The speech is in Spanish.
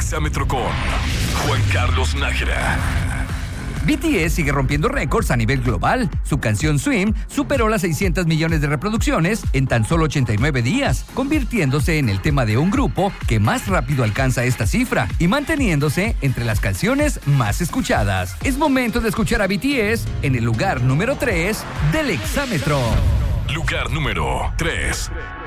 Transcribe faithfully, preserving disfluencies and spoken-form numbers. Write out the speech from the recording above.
Exámetro con Juan Carlos Nájera. B T S sigue rompiendo récords a nivel global. Su canción Swim superó las seiscientos millones de reproducciones en tan solo ochenta y nueve días, convirtiéndose en el tema de un grupo que más rápido alcanza esta cifra y manteniéndose entre las canciones más escuchadas. Es momento de escuchar a B T S en el lugar número tres del Exámetro. Lugar número tres.